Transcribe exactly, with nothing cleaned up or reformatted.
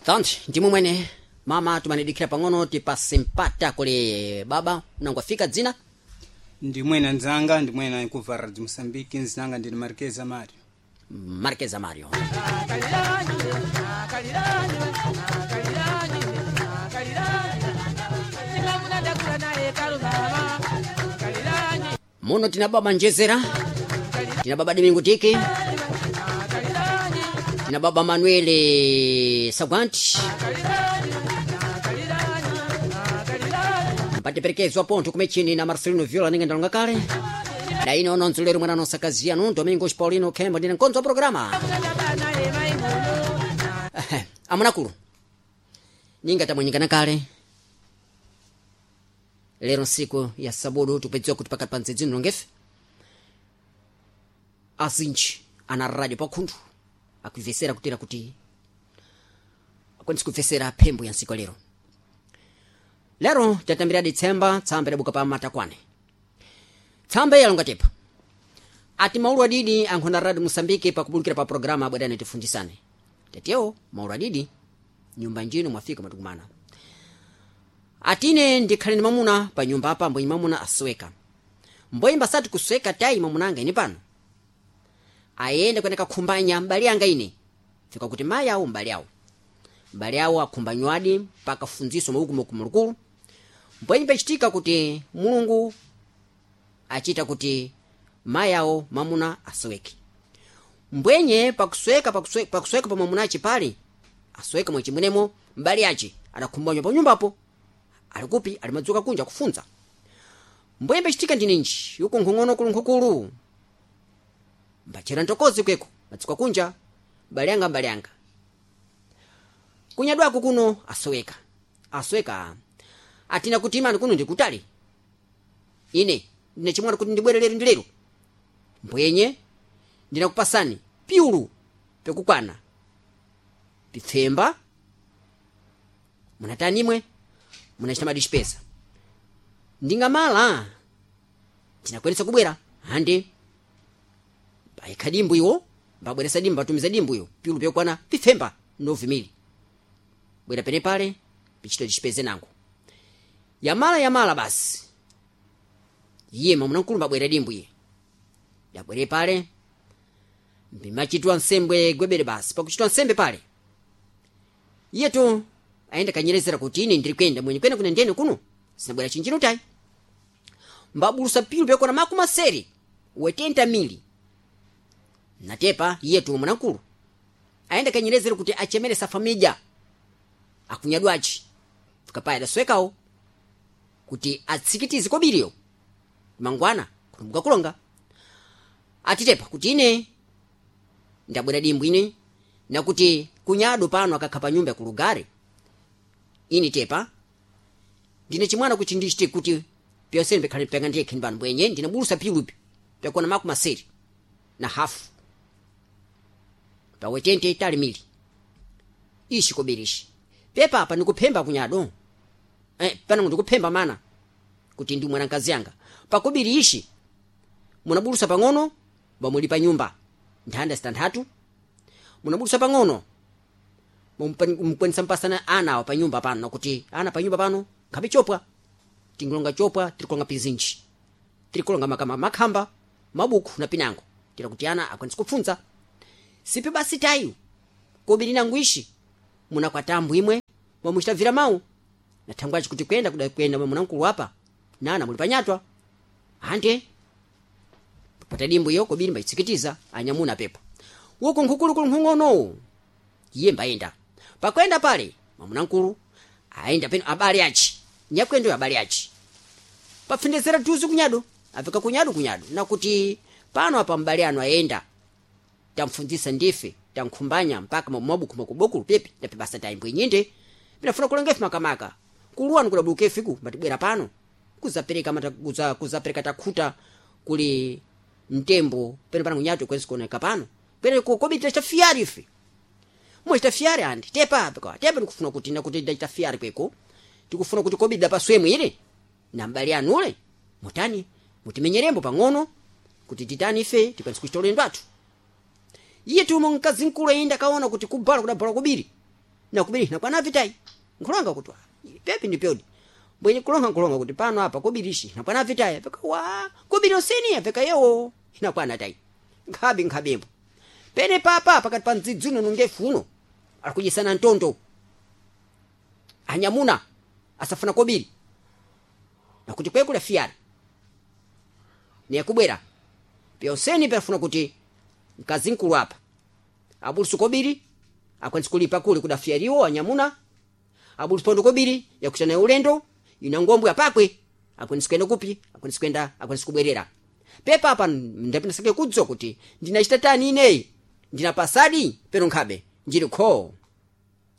Tanti, ndimu mwene, mama tumanidikira pang'ono tipase mpata kule baba, unangwafika dzina? Ndi mwene nzanga, ndi mwene kuvara di Mosambiki, nzinanga ndi Marqueza Mario. Marqueza Mario. Muno tina baba Njezera, tina baba Domingo Tiki, tina baba Manuel Sagwanti, mpate perekezwa ponto kumechini na Marcelino Viola ninga ndalunga kale. Na ino nonzulero mwana nosakazia nu Domingo Paulino Kembo ndina nkonzo programa. Amunakulu. Ninga tamwenyikana kale. Lero siku ya sabudu tupedziwa kuti pakati pa nzedzino nongefe. Azinji ana radio pakhundu akuvesera kutira kuti akwanisi kuvesera phembo ya nsiku lero. Lero tatambira December tsamba labuka pa matakwane. Tsamba yalonga tepa. Ati maulu adidi ankhona radio Mosambiki pa kubulikira pa programa abwadane tifundisane. Teteo maulu adidi nyumba njino mwafika matukumana. Atine ndikhale ni mamuna pa nyumba apa mboyi mamuna asweka. Mboyi mbasati kusweka tai mamunanga ini pano. Ayende kweneka khumbanya mbali anga ine. Fika kuti maya au mbali au. Mbali au akhumbanywadi paka funziso maukumu kumulukulu. Mboyi mbechitika kuti Mulungu achita kuti mayao mamuna asweki. Mbwenye pakusweka pakusweka pakusweka pa mamuna achipali asweka mwe chimwenemo mbali achi adakumbanywa pa nyumbapo alikupi alimadzuka kunja kufunza. Mbwenye mbechitika ndininji yuko nkhongono kulunkhukulu mbachera ntokozi kweko madzuka kunja mbalianga mbalianga kunyadwako kuno asweka asweka atina kuti imani kuno ndikutali ine ndine chimwana kuti ndibwere lero ndilero mbwenye ndinakupasani piulu pekukwana pifemba munatani imwe munachita madishpesa ndingamala ndinakwenesa kubwera hande baika dimbu iwo mbabweresa dimbu batumiza dimbu iyo piulu pekukwana pifemba novimili bwera pene pale pichito dishpeze nangu yamala yamala basi iye mamuna nkulu mbabwera dimbu iye yabwere pale mbimachitwa nsembwe gwebere basi pakuchitwa nsembe pale iye tu aenda kanyerezera kuti ine ndiri kwenda mwenye kwenda kuna ndene kuno sinabwera chinjino tai mbabulusa pilu pekona makuma seri wetenta mili natepa iye tu mamuna nkulu aenda kanyerezera kuti achemeresa famija akunyadwachi fikapaya daswekao kuti atsikitizi kobiriyo mangwana kutumbuka kulonga atitepa kuti ine ndabwera dimbu ine na kuti kunyado pano akakhapa nyumba kulugare ini tepa ndine chimwana kuti ndichite kuti pyosembe khale penga ndiye khinbano bwenye ndine bulusa pilupi pekona maku maseri na hafu pawetente tali mili ishi kobirishi pepa apa ndikuphemba kunyado eh pano ndikuphemba mana kuti ndi mwana nkazi yanga pakobiri ishi munabulusa pang'ono bamulipa nyumba ndihanda standatu munabulusa pang'ono mukwenisa mpasana ana pa nyumba pano nakuti ana pa nyumba pano khapi chopwa tingolonga chopwa tirikolonga pizinji tirikolonga makama makhamba mabuku na pinango tira kuti ana akwanisa kupfunza sipe basi tayu kobiri nangu ishi muna kwa tambu imwe mwamuchitavira mau na thangwachi kuti kwenda kuda kwenda mwana nkulu hapa nana muli panyatwa ande pata dimbu iyo kobiri mbaitsikitiza anyamuna pepa uko nkukulu kulunkhongono iye mbayenda pakwenda pale mamuna nkulu aenda peno abali achi nyakwendo abali achi pafindezera tuzi kunyado afika kunyado kunyado nakuti pano apa mbali anu aenda tamfunzisa ndife tankhumbanya mpaka mabuku makubokulu pepe ndape basa taimbo inyinde binafuna kulengefe makamaka kuluwanu kulabuke fiku matibwera pano kuzapereka mata kuza kuzapereka takhuta kuli mtembo pene pana kunyato kwenzi kuoneka pano pene kokobita chafiari ife mwe chafiari andi tepa apa tepa ndikufuna kuti na kuti ndachafiari kweko tikufuna kuti kobida paswemwe ile na mbali anule mutani mutimenyerembo pang'ono kuti titani ife tikwanisa kuchitolendo athu iye tumo nkazi nkulu enda kaona kuti kubala kudabala kubiri nakubiri nakwana vitai nkulonga kuti pepi ndi pyodi bwenye kulonga nkulonga kuti pano apa kubirishi nakwana vitai peka wa kubiri oseni peka yewo inakwana tai nkhabi nkhabembo pene papa pakati pa mdzidzuno nungefuno akujisana ntondo anyamuna asafuna kobiri nakuti kwekula fiara ni yakubwera pyoseni perfuna kuti mkazi nkulu apa abulusu kobiri akwanisi kulipa kule kudafiariwo anyamuna abulusu pondo kobiri yakuchana ulendo ina ngombo yapakwe akwanisi kwenda kupi akwanisi kwenda akwanisi kubwerera pepa apa ndapenda sake kudzo kuti ndinachita tani ineyi ndina pasadi pero nkhabe njiri kho